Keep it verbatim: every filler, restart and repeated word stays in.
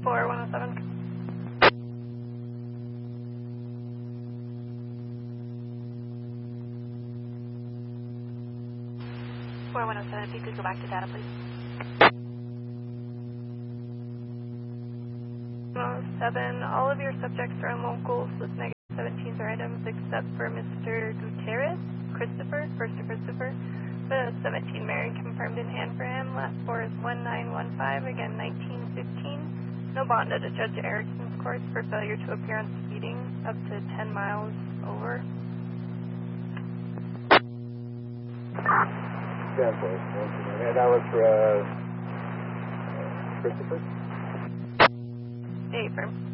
four one oh seven. four one oh seven, if you could go back to data, please. one oh seven, all of your subjects are locals with negative seventeens or items except for Mister Gutierrez, Christopher, first to Christopher. The seventeen Mary confirmed in hand for him. Last four is one nine one five, again nineteen fifteen. No bond at Judge Erickson's court for failure to appear on speeding up to ten miles over. ten four. And that was for uh, Christopher? Hey, firm.